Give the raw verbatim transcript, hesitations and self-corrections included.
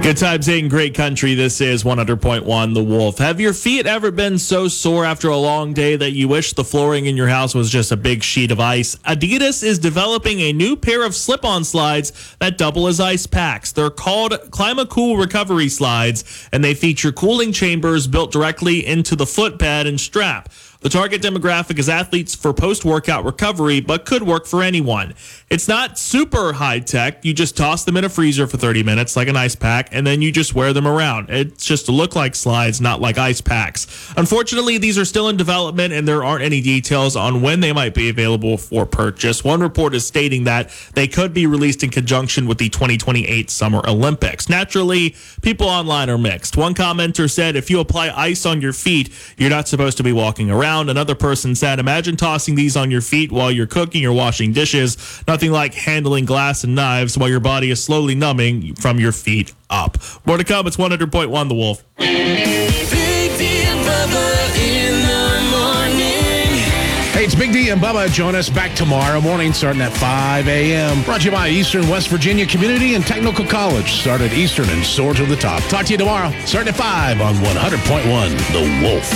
Good times ain't great country. This is one hundred point one The Wolf. Have your feet ever been so sore after a long day that you wish the flooring in your house was just a big sheet of ice? Adidas is developing a new pair of slip-on slides that double as ice packs. They're called ClimaCool Recovery Slides, and they feature cooling chambers built directly into the footpad and strap. The target demographic is athletes for post-workout recovery, but could work for anyone. It's not super high-tech. You just toss them in a freezer for thirty minutes like an ice pack, and then you just wear them around. It's just to look like slides, not like ice packs. Unfortunately, these are still in development, and there aren't any details on when they might be available for purchase. One report is stating that they could be released in conjunction with the twenty twenty-eight Summer Olympics. Naturally, people online are mixed. One commenter said, if you apply ice on your feet, you're not supposed to be walking around. Another person said, imagine tossing these on your feet while you're cooking or washing dishes. Nothing like handling glass and knives while your body is slowly numbing from your feet up. More to come. It's one hundred point one The Wolf. Big D and Bubba in the morning. Hey, it's Big D and Bubba. Join us back tomorrow morning starting at five a.m. Brought to you by Eastern West Virginia Community and Technical College. Start at Eastern and soar to the top. Talk to you tomorrow starting at five on one hundred point one The Wolf.